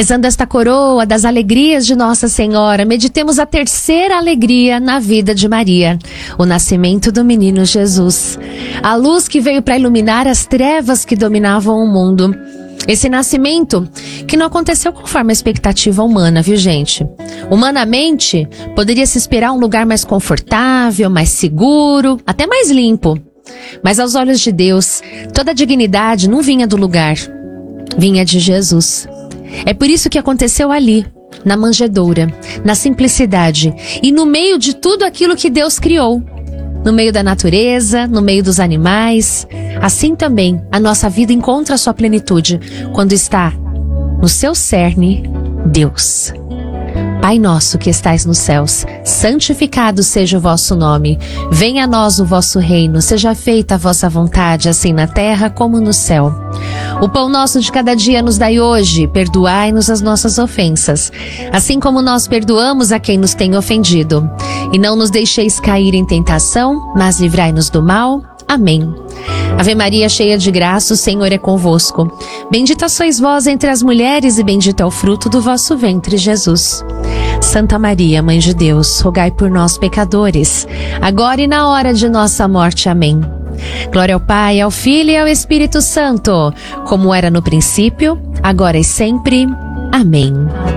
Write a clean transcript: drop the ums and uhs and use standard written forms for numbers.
Rezando esta coroa das alegrias de Nossa Senhora, meditemos a terceira alegria na vida de Maria, o nascimento do menino Jesus. A luz que veio para iluminar as trevas que dominavam o mundo. Esse nascimento que não aconteceu conforme a expectativa humana, viu, gente? Humanamente, poderia se esperar um lugar mais confortável, mais seguro, até mais limpo. Mas aos olhos de Deus, toda a dignidade não vinha do lugar, vinha de Jesus. É por isso que aconteceu ali, na manjedoura, na simplicidade e no meio de tudo aquilo que Deus criou. No meio da natureza, no meio dos animais. Assim também a nossa vida encontra a sua plenitude quando está no seu cerne, Deus. Pai nosso que estais nos céus, santificado seja o vosso nome. Venha a nós o vosso reino, seja feita a vossa vontade, assim na terra como no céu. O pão nosso de cada dia nos dai hoje, perdoai-nos as nossas ofensas, assim como nós perdoamos a quem nos tem ofendido. E não nos deixeis cair em tentação, mas livrai-nos do mal. Amém. Ave Maria, cheia de graça, o Senhor é convosco. Bendita sois vós entre as mulheres e bendito é o fruto do vosso ventre, Jesus. Santa Maria, Mãe de Deus, rogai por nós, pecadores, agora e na hora de nossa morte. Amém. Glória ao Pai, ao Filho e ao Espírito Santo, como era no princípio, agora e sempre. Amém.